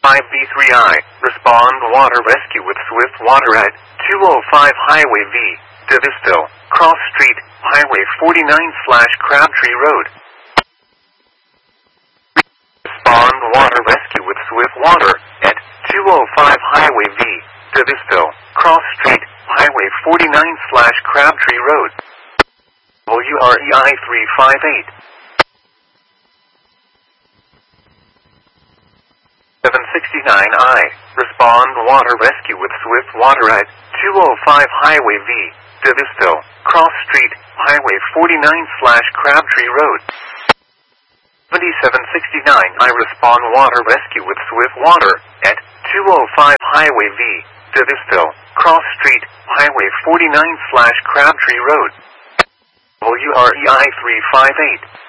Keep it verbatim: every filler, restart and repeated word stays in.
five B three I. Respond water rescue with swift water at two oh five Highway V. Davisville, Cross Street, Highway forty-nine slash Crabtree Road. Respond water rescue with swift water at two oh five Highway V. Davisville, Cross Street, Highway forty-nine slash Crabtree Road. W R E I three five eight. seven sixty-nine I. Respond water rescue with swift water at two oh five Highway V. Davisville, Cross Street, Highway forty-nine slash Crabtree Road. seventy-seven sixty-nine I. Respond water rescue with swift water at two oh five Highway V. Davisville, Cross Street, Highway forty-nine slash Crabtree Road. W R E I three five eight.